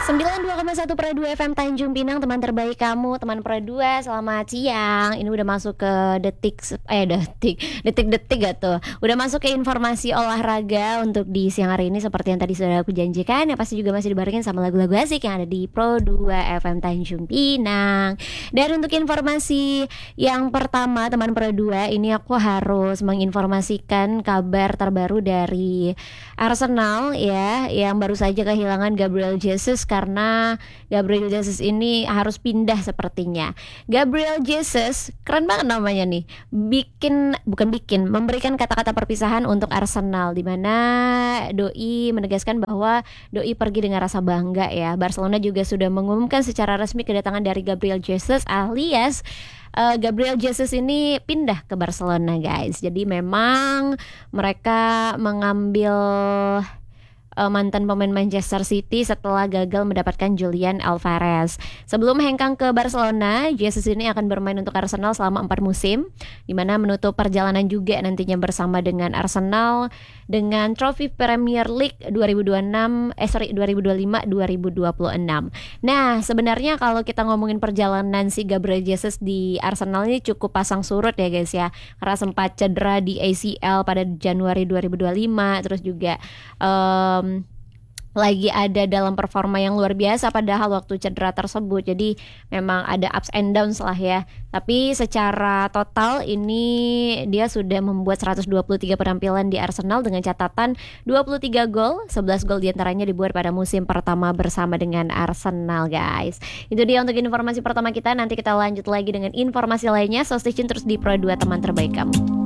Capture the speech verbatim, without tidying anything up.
sembilan puluh dua koma satu Pro dua F M Tanjung Pinang, teman terbaik kamu, teman Pro dua, selamat siang. Ini udah masuk ke detik eh detik detik-detik gak tuh. Udah masuk ke informasi olahraga untuk di siang hari ini seperti yang tadi sudah aku janjikan. Ya pasti juga masih dibarengin sama lagu-lagu asik yang ada di Pro dua F M Tanjung Pinang. Dan untuk informasi yang pertama teman Pro dua, ini aku harus menginformasikan kabar terbaru dari Arsenal ya, yang baru saja kehilangan Gabriel Jesus karena Gabriel Jesus ini harus pindah sepertinya. Gabriel Jesus, keren banget namanya nih. Bikin bukan bikin, memberikan kata-kata perpisahan untuk Arsenal, di mana doi menegaskan bahwa doi pergi dengan rasa bangga ya. Barcelona juga sudah mengumumkan secara resmi kedatangan dari Gabriel Jesus alias Uh, Gabriel Jesus ini pindah ke Barcelona guys. Jadi memang mereka mengambil uh, mantan pemain Manchester City setelah gagal mendapatkan Julian Alvarez. Sebelum hengkang ke Barcelona, Jesus ini akan bermain untuk Arsenal selama empat musim, di mana menutup perjalanan juga nantinya bersama dengan Arsenal dengan trofi Premier League dua ribu dua puluh enam eh sorry dua ribu dua puluh lima dua ribu dua puluh enam. Nah, sebenarnya kalau kita ngomongin perjalanan si Gabriel Jesus di Arsenal ini cukup pasang surut ya guys ya. Karena sempat cedera di A C L pada Januari dua ribu dua puluh lima, terus juga um, lagi ada dalam performa yang luar biasa padahal waktu cedera tersebut. Jadi memang ada ups and downs lah ya. Tapi secara total ini dia sudah membuat seratus dua puluh tiga penampilan di Arsenal dengan catatan dua puluh tiga gol, sebelas gol diantaranya dibuat pada musim pertama bersama dengan Arsenal guys. Itu dia untuk informasi pertama kita. Nanti kita lanjut lagi dengan informasi lainnya. So stay tune terus di Pro dua, teman terbaik kamu.